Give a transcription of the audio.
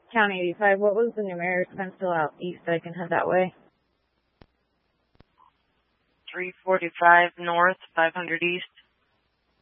County 85, what was the numeric? I'm still out east, I can head that way. 345 north, 500 east.